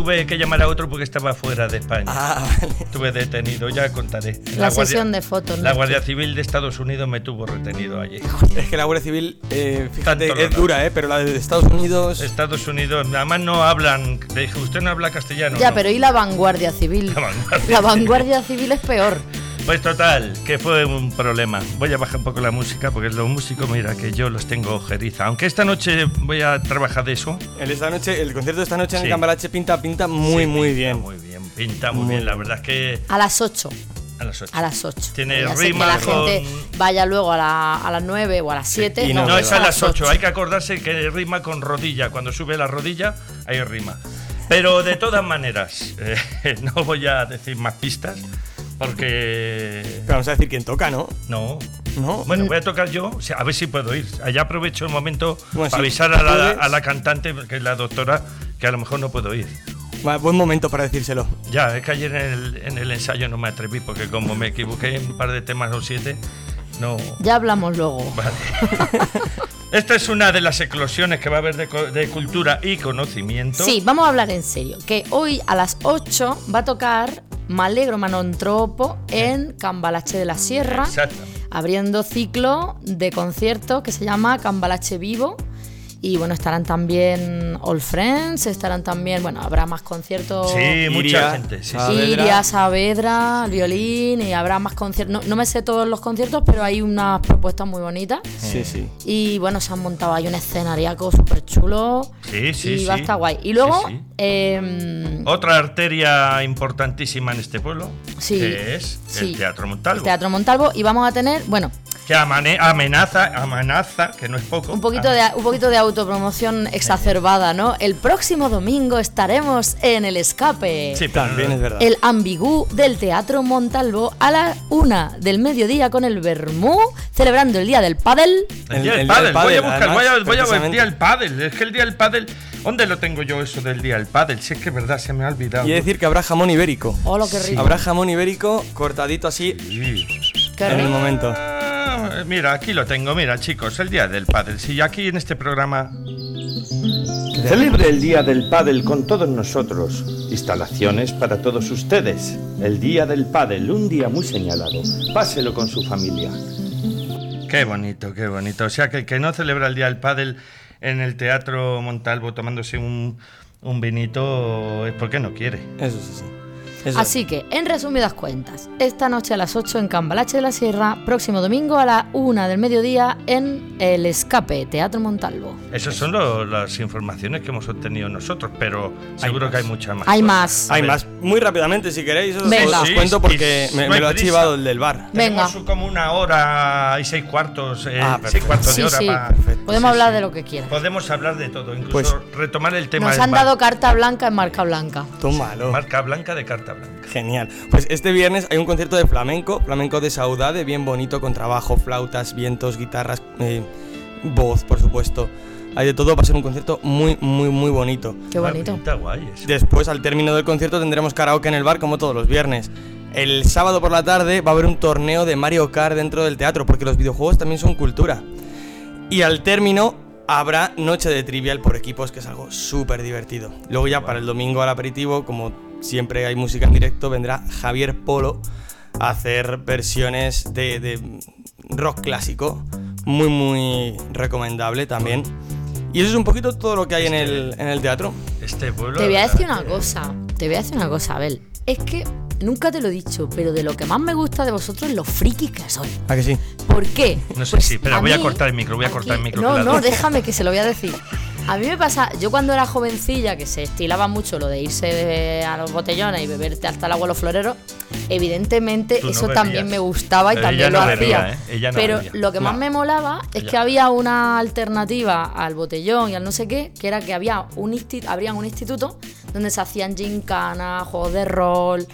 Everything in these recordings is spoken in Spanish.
tuve que llamar a otro porque estaba fuera de España. Vale. Estuve detenido, ya contaré. La sesión de fotos, ¿no? La Guardia Civil de Estados Unidos me tuvo retenido allí. Es que la Guardia Civil, fíjate, Tanto es dura, pero la de Estados Unidos... Estados Unidos, además no hablan, le dije, usted no habla castellano. Ya, ¿no? pero ¿y la vanguardia civil? La vanguardia civil es peor. Pues total, que fue un problema. Voy a bajar un poco la música porque los músicos, mira, que yo los tengo ojeriza. Aunque esta noche voy a trabajar de eso. El concierto de esta noche en Sí. el Cambalache pinta muy bien. Muy bien, pinta muy bien. La verdad es que A las 8. a las 8. A las 8. Tiene Ya sé rima que la con... gente vaya luego a las 9 o a las 7. Y No, es a las 8. 8. Hay que acordarse que rima con rodilla. Cuando sube la rodilla, hay rima. Pero de todas maneras, no voy a decir más pistas porque... Pero vamos a decir quién toca, ¿no? No. ¿No? Bueno, voy a tocar yo, o sea, a ver si puedo ir. Allá aprovecho el momento Bueno, para sí, avisar puedes. a la cantante, que es la doctora, que a lo mejor no puedo ir. Vale, buen momento para decírselo. Ya, es que ayer en el ensayo no me atreví, porque como me equivoqué en un par de temas o 7, no... Ya hablamos luego. Vale. Esta es una de las eclosiones que va a haber de cultura y conocimiento. Sí, vamos a hablar en serio. Que hoy a las 8 va a tocar Malegro Manontropo en Cambalache de la Sierra, Exacto. abriendo ciclo de conciertos que se llama Cambalache Vivo. Y bueno, estarán también All Friends, estarán también, bueno, habrá más conciertos. Sí, mucha Iria, gente. Sí, sí. Saavedra. Iria, Saavedra, el violín, y habrá más conciertos. No me sé todos los conciertos, pero hay unas propuestas muy bonitas. Sí. Y bueno, se han montado ahí un escenariaco súper chulo. Sí, sí, y va a sí. estar guay. Y luego, Sí, sí. Otra arteria importantísima en este pueblo, Sí, que es sí. el Teatro Montalvo. el Teatro Montalvo, y vamos a tener, bueno, Que amenaza, que no es poco. un poquito de autopromoción exacerbada, ¿no? El próximo domingo estaremos en el Escape. Sí, pero También es verdad. El ambigú del Teatro Montalvo a la 1 del mediodía con el vermú, celebrando el Día del Pádel. El día del el pádel, voy a pádel, buscar, además, voy a ver el precisamente. día del pádel. Es que el día del pádel, ¿dónde lo tengo yo eso del día del pádel? Si es que es verdad, se me ha olvidado. Y decir que habrá jamón ibérico. ¡Hola, qué rico! Habrá jamón ibérico cortadito así Sí. ¡Qué en el rico! momento. Mira, aquí lo tengo, mira chicos, el día del pádel. Si aquí en este programa... Celebre el Día del Pádel con todos nosotros. Instalaciones para todos ustedes. El Día del Pádel, un día muy señalado. Páselo con su familia. Qué bonito, qué bonito. O sea, que el que no celebra el día del pádel en el Teatro Montalvo tomándose un vinito es porque no quiere. Eso sí. Eso. Así que, en resumidas cuentas, esta noche a las 8 en Cambalache de la Sierra, próximo domingo a la 1 del mediodía en el Escape, Teatro Montalvo. Esas son las informaciones que hemos obtenido nosotros, pero seguro más. que hay muchas más. Hay cosas. más. Hay más. Muy rápidamente, si queréis, os Venga. os Sí, cuento sí, porque sí, me no hay lo ha prisa. chivado el del bar. Venga. Tenemos como 1 hora y 6 cuartos, perfecto. 6 cuartos Sí, de hora sí. para... Podemos hablar de lo que quieras. Podemos hablar de todo, incluso Pues, retomar el tema Nos del han bar. dado carta blanca en marca blanca. Tómalo. Marca blanca de carta blanca. Genial. Pues este viernes hay un concierto de flamenco de Saudade, bien bonito, con trabajo, flautas, vientos, guitarras, voz, por supuesto. Hay de todo, va a ser un concierto muy bonito. Qué bonito. Pinta guay eso. Después, al término del concierto, tendremos karaoke en el bar como todos los viernes. El sábado por la tarde va a haber un torneo de Mario Kart dentro del teatro, porque los videojuegos también son cultura. Y al término habrá noche de trivial por equipos, que es algo súper divertido. Luego ya para el domingo al aperitivo, como siempre hay música en directo, vendrá Javier Polo a hacer versiones de rock clásico, muy recomendable también. Y eso es un poquito todo lo que hay en el teatro. Este pueblo... Te voy a la decir verdad una cosa, Abel. Es que nunca te lo he dicho, pero de lo que más me gusta de vosotros es los frikis que sois. ¿A que sí? ¿Por qué? No sé si, espera, voy a cortar el micro, No, déjame que se lo voy a decir. A mí me pasa, yo cuando era jovencilla, que se estilaba mucho lo de irse a los botellones y beberte hasta el agua a los floreros, evidentemente Tú no eso bebías. también me gustaba y Pero también ella lo no hacía. bebía, ¿eh? Ella no Pero bebía. lo que más No. me molaba es Ella. que había una alternativa al botellón y al no sé qué, que era que habrían un instituto donde se hacían gincanas, juegos de rol,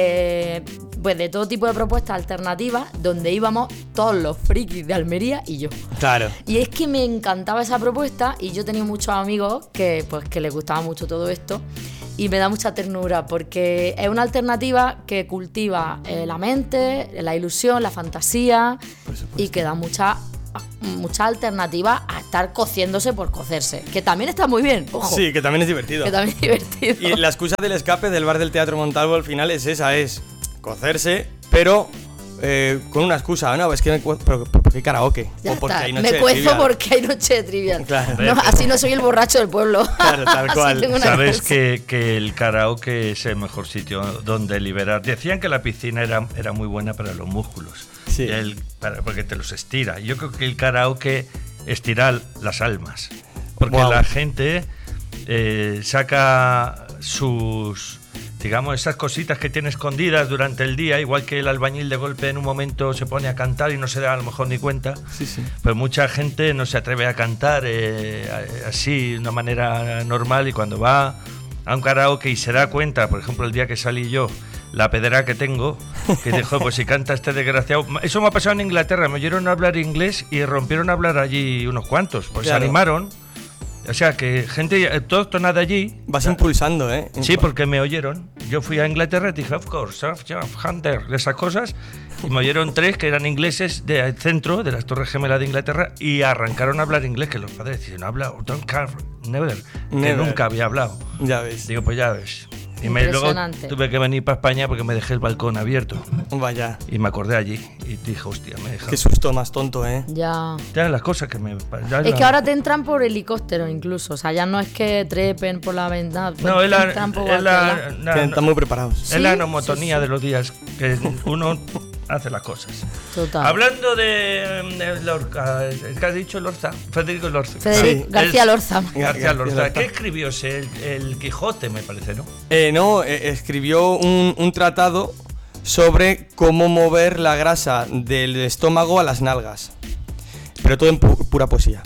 pues de todo tipo de propuestas alternativas, donde íbamos todos los frikis de Almería y yo. Claro. Y es que me encantaba esa propuesta y yo tenía muchos amigos que les gustaba mucho todo esto y me da mucha ternura porque es una alternativa que cultiva la mente, la ilusión, la fantasía y que da mucha muchas alternativas a estar cociéndose por cocerse, que también está muy bien, ojo. Sí, que también es divertido. Que también es divertido. Y la excusa del escape del bar del Teatro Montalvo al final es esa, es cocerse, pero con una excusa. No, es que pero ¿por qué karaoke? Ya O porque está. hay noche Me de cuezo Trivial. porque hay noche de Trivial. Claro. No, así no soy el borracho del pueblo. Claro, tal Así cual. tengo una Sabes cosa. que el karaoke es el mejor sitio donde liberar. Decían que la piscina era muy buena para los músculos, Sí. porque te los estira. Yo creo que el karaoke estira las almas, porque Guau. la gente saca sus, digamos, esas cositas que tiene escondidas durante el día, igual que el albañil de golpe en un momento se pone a cantar y no se da a lo mejor ni cuenta. Sí, sí. Pues mucha gente no se atreve a cantar así de una manera normal, y cuando va a un karaoke y se da cuenta, por ejemplo el día que salí yo, la pedra que tengo, que dijo, pues si canta este desgraciado. Eso me ha pasado en Inglaterra, me oyeron hablar inglés y rompieron a hablar allí unos cuantos, pues Claro. se animaron. O sea, que gente autóctona de allí. Vas impulsando, ¿eh? Sí, porque me oyeron. Yo fui a Inglaterra y dije, of course, Hunter, esas cosas. Y me oyeron 3 que eran ingleses del centro, de las Torres Gemelas de Inglaterra, y arrancaron a hablar inglés, que los padres decían, no habla, don't care, never, que Never. nunca había hablado. Ya ves. Digo, pues ya ves. Y luego Impresionante. tuve que venir para España porque me dejé el balcón abierto. Vaya. Y me acordé allí. Y dije, hostia, me he dejado. Qué susto más tonto, ¿eh? Ya. Ya las cosas que me... ya Es la- que ahora te entran por helicóptero incluso. O sea, ya no es que trepen por la ventana. pues No, es te entran por cualquier lado. Están muy preparados. es la Sí, nomotonía sí, sí. de los días que uno hace las cosas. Total. Hablando de Lorca, ¿qué has dicho Lorca? Federico Lorca. Federico Sí. García Lorza. García Lorca. Lorca. ¿Qué escribió ese? El Quijote, me parece, ¿no? No, escribió un tratado sobre cómo mover la grasa del estómago a las nalgas. Pero todo en pura poesía.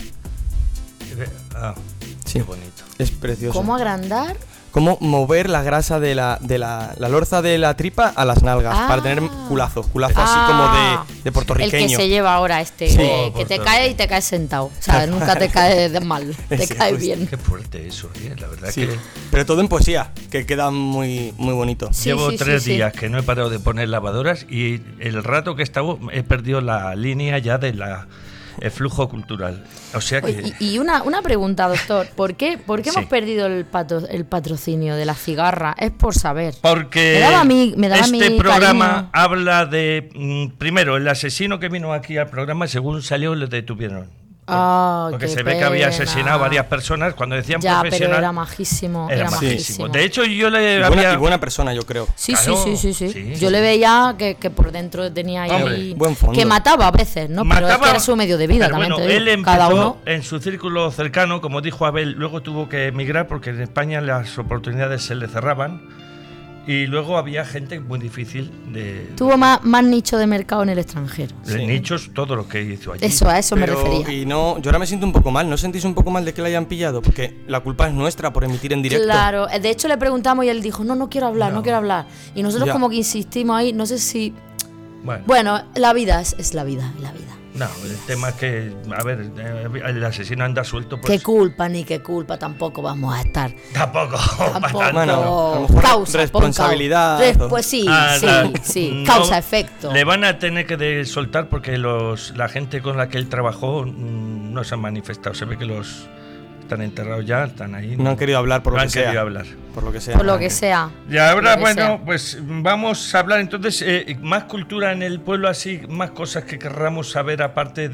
Ah, Sí. qué bonito. Es precioso. ¿Cómo agrandar? Cómo mover la grasa de la lorza de la tripa a las nalgas Ah. para tener culazo así Ah, como de el puertorriqueño. que se lleva ahora este, Sí. que te cae y te cae sentado. O sea, nunca te cae de mal, te Sí, cae pues, bien. Qué fuerte eso, la verdad Sí, que... pero todo en poesía, que queda muy, muy bonito. Sí, Llevo sí, 3 sí, sí. días que no he parado de poner lavadoras, y el rato que he estado he perdido la línea ya de el flujo cultural. O sea que... Oye, y una pregunta, doctor. ¿Por qué Sí. hemos perdido el patrocinio de la cigarra? Es por saber. Porque Me daba a mí este programa cariño. habla de... primero, el asesino que vino aquí al programa, según salió, le detuvieron. Ah, Porque qué se ve que había pena. asesinado a varias personas. Cuando decían Ya, profesional... pero era majísimo. Era majísimo. De hecho, yo le Y había... buena persona, yo creo. Sí, Claro, sí. sí. Yo le veía que por dentro tenía ahí... Hombre, buen fondo. Que mataba a veces, ¿no? Pero es que era su medio de vida, pero también bueno, te digo. él Cada empezó uno... en su círculo cercano, como dijo Abel, luego tuvo que emigrar porque en España las oportunidades se le cerraban, y luego había gente muy difícil de Tuvo más nicho de mercado en el extranjero. Sí. nichos, todo lo que hizo allí. Eso, a eso me Pero, refería. y no, yo ahora me siento un poco mal. ¿No sentís un poco mal de que la hayan pillado? Porque la culpa es nuestra por emitir en directo. Claro, de hecho le preguntamos y él dijo, no quiero hablar, no quiero hablar. Y nosotros Ya. como que insistimos ahí, no sé si... Bueno, Bueno, la vida es la vida, la vida. no, el tema es que, a ver, el asesino anda suelto, Qué pues... culpa ni qué culpa, tampoco vamos a estar. Tampoco. Tampoco. Bueno, a lo mejor Causa, responsabilidad, pon causa. o- Pues sí, Ah, sí, no, causa-efecto. Le van a tener que soltar porque la gente con la que él trabajó no se han manifestado. Se ve que los están enterrados ya, están ahí. No han querido hablar por No lo han que sea. querido hablar. Por lo que sea. Por lo que sea. Y ahora, Lo que bueno, sea. pues vamos a hablar entonces más cultura en el pueblo, así, más cosas que querramos saber aparte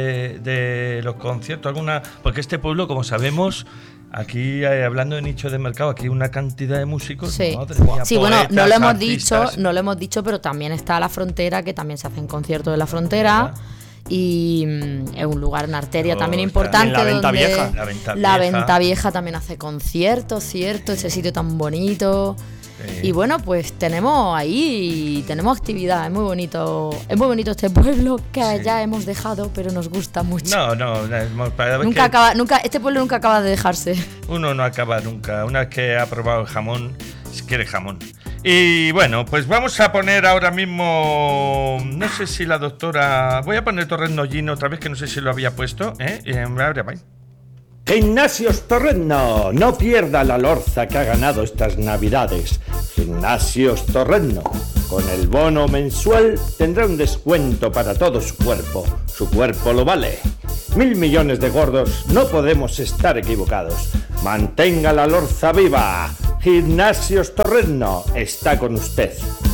de los conciertos, alguna, porque este pueblo, como sabemos, aquí hablando de nicho de mercado, aquí hay una cantidad de músicos. Sí, madre mía, sí, bueno, poetas, no lo hemos artistas. dicho, pero también está la frontera, que también se hacen conciertos de la frontera. ¿Verdad? Y es un lugar, una arteria Oh, también está importante. en la Venta donde Vieja. La Venta la Vieja. Venta Vieja también hace conciertos, ¿cierto? Ese sitio tan bonito. Sí. Y bueno, pues tenemos actividad, es muy bonito este pueblo que Sí. ya hemos dejado, pero nos gusta mucho. No, para ver que Este pueblo nunca acaba de dejarse. uno no acaba nunca. Una vez que ha probado el jamón, quiere jamón. Y bueno, pues vamos a poner ahora mismo, no sé si la doctora, voy a poner Torres Nollino otra vez, que no sé si lo había puesto, ¿eh? Ahora va. Gimnasios Torreno, no pierda la lorza que ha ganado estas navidades. Gimnasios Torreno, con el bono mensual tendrá un descuento para todo su cuerpo. Su cuerpo lo vale. 1.000 millones de gordos, no podemos estar equivocados. Mantenga la lorza viva. Gimnasios Torreno está con usted.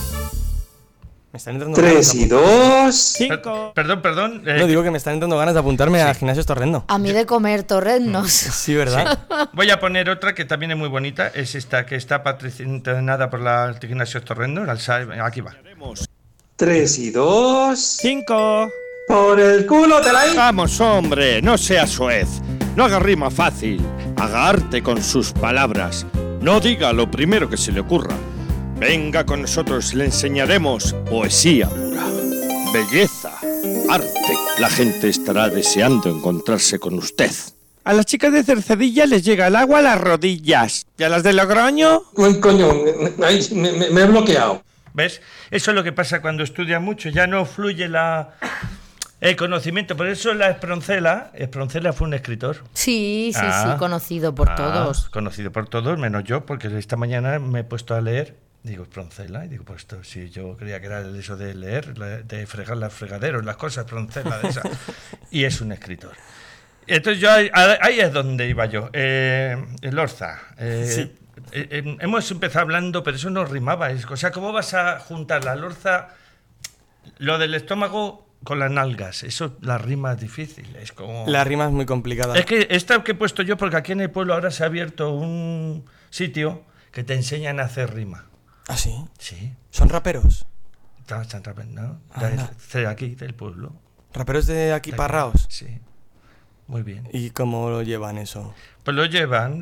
Me están entrando 3 y 2. Perdón. No, digo que me están entrando ganas de apuntarme a Gimnasios Torrendo. A mí de comer torrendos. Sí, ¿verdad? Voy a poner otra que también es muy bonita. Es esta que está patrocinada por la Gimnasios Torrendo. Aquí va. 3 y 2. 5. Por el culo te la hice. Vamos, hombre, no sea soez. No haga rima fácil. Haga arte con sus palabras. No diga lo primero que se le ocurra. Venga con nosotros, le enseñaremos poesía pura, belleza, arte. La gente estará deseando encontrarse con usted. A las chicas de Cercedilla les llega el agua a las rodillas. ¿Y a las de Logroño? Coño, ahí me he bloqueado. ¿Ves? Eso es lo que pasa cuando estudias mucho. Ya no fluye el conocimiento. Por eso la Esproncela fue un escritor. Sí, conocido por todos. Conocido por todos, menos yo, porque esta mañana me he puesto a leer. Digo, Esproncela, y digo, pues esto, si yo creía que era eso de leer, de fregar los fregaderos, las cosas, Esproncela de esa. Y es un escritor. Entonces yo ahí es donde iba yo. El Orza. Sí. Hemos empezado hablando, pero eso no rimaba. O sea, ¿cómo vas a juntar la lorza, lo del estómago, con las nalgas? Eso, la rima es difícil. Es como... La rima es muy complicada. Es que esta que he puesto yo, porque aquí en el pueblo ahora se ha abierto un sitio que te enseñan a hacer rima. ¿Ah, sí? Sí. ¿Son raperos? Están raperos, ¿no? Anda. De aquí, del pueblo. ¿Raperos de aquí Parraos? Sí. Muy bien. ¿Y cómo lo llevan eso? Pues lo llevan.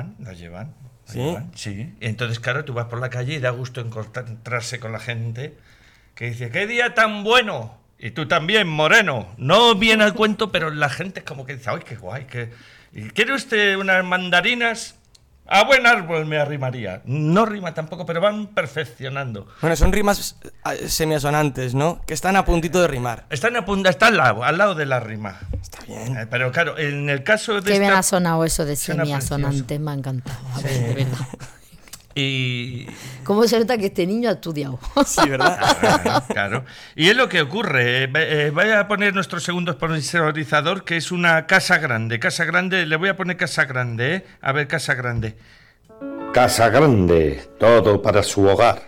¿Sí? Sí. Y entonces, claro, tú vas por la calle y da gusto encontrarse con la gente que dice, ¡qué día tan bueno! Y tú también, moreno. No viene al cuento, pero la gente es como que dice, ¡ay, qué guay! ¿Quiere usted unas mandarinas? A buen árbol me arrimaría. No rima tampoco, pero van perfeccionando. Bueno, son rimas semiasonantes, ¿no? Que están a puntito de rimar. Está al lado de la rima. Está bien. Pero claro, en el caso de Qué bien ha sonado eso de Suena semiasonante, me ha encantado. A ver, de verdad. Y... ¿Cómo se nota que este niño ha estudiado? Sí, ¿verdad? Claro. Y es lo que ocurre. Voy a poner nuestro segundo sponsorizador, que es una Casa Grande. Casa Grande, le voy a poner Casa Grande, ¿eh? A ver, Casa Grande. Casa Grande, todo para su hogar.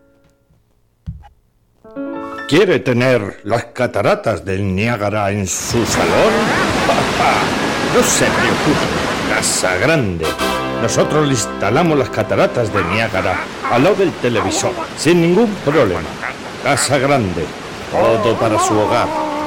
¿Quiere tener las cataratas del Niágara en su salón? No se preocupe, Casa Grande. Nosotros le instalamos las cataratas de Niágara al lado del televisor, sin ningún problema. Casa Grande, todo para su hogar.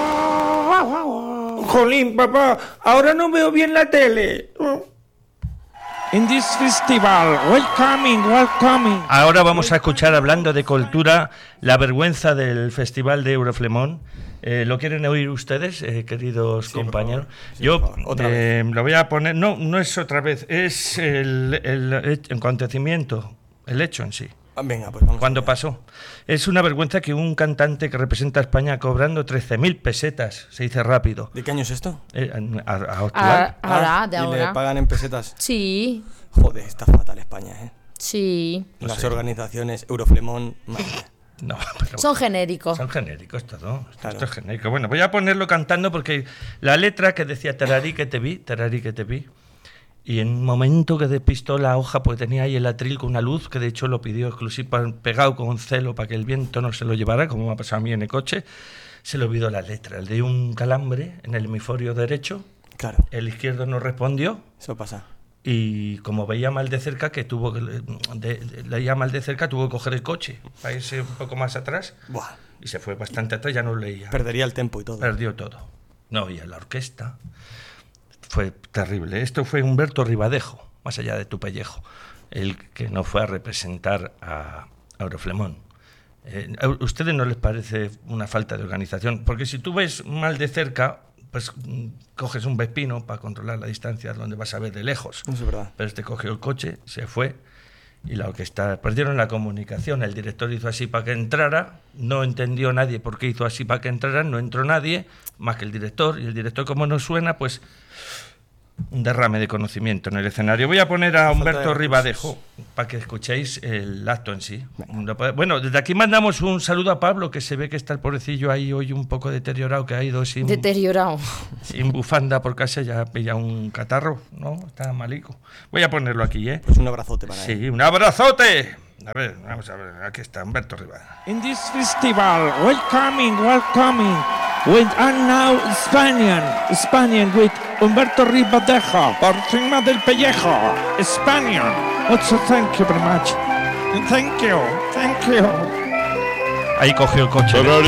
Jolín, papá, ahora no veo bien la tele. In this festival, welcoming. Ahora vamos a escuchar, hablando de cultura, la vergüenza del Festival de Euroflemón. ¿Lo quieren oír ustedes, queridos compañeros? Sí, Yo otra vez. lo voy a poner... No es otra vez, es el acontecimiento, el hecho en sí. Venga, pues vamos. Cuando allá. pasó. Es una vergüenza que un cantante que representa a España cobrando 13.000 pesetas, se dice rápido. ¿De qué año es esto? Actual. Ahora, de ¿Y le ahora. pagan en pesetas? Sí, Joder, está fatal España, ¿eh? sí. No Las sé. organizaciones Euroflemón... madre mía. No, pero Son genéricos. son genéricos todo. Claro. Esto es genérico. Bueno, voy a ponerlo cantando porque la letra que decía tararí que te vi. Y en un momento que despistó la hoja, pues tenía ahí el atril con una luz, que de hecho lo pidió exclusivo, pegado con celo para que el viento no se lo llevara, como me ha pasado a mí en el coche. Se le olvidó la letra. Le dio un calambre en el hemisferio derecho, Claro, el izquierdo no respondió. eso pasa. Y como veía mal de cerca, leía mal de cerca, tuvo que coger el coche para irse un poco más atrás. Buah, Y se fue bastante atrás, ya no leía. perdería el tempo y todo. Perdió todo. No oía la orquesta. Fue terrible. Esto fue Humberto Ribadejo, más allá de tu pellejo, el que no fue a representar a Euroflemón. ¿A ustedes no les parece una falta de organización? Porque si tú ves mal de cerca, pues coges un vespino para controlar la distancia donde vas a ver de lejos. Eso es verdad. Pero este cogió el coche, se fue y la orquesta perdieron la comunicación. El director hizo así para que entrara, no entendió nadie por qué hizo así para que entrara, no entró nadie más que el director, y el director, como no suena, pues un derrame de conocimiento en el escenario. Voy a poner a Humberto Ribadejo para que escuchéis el acto en sí. Bueno, desde aquí mandamos un saludo a Pablo, que se ve que está el pobrecillo ahí hoy un poco deteriorado, que ha ido sin bufanda por casa, ya ha pillado un catarro, ¿no? Está malico. Voy a ponerlo aquí, ¿eh? Pues un abrazote para él. Sí, un abrazote. A ver, vamos a ver, aquí está Humberto Ribadejo. In this festival, welcoming. With and now Spanian with Humberto Ribadejo, por encima del pellejo, Spanian. Also, thank you very much. Thank you. Ahí cogió el coche.